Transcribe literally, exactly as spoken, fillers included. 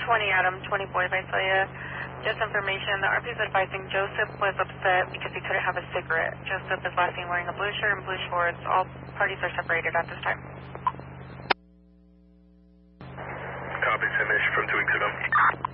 twenty Adam, twenty boy Visalia. Just information, the R P is advising Joseph was upset because he couldn't have a cigarette. Joseph is last seen wearing a blue shirt and blue shorts. All parties are separated at this time. Copy, finish from two weeks ago.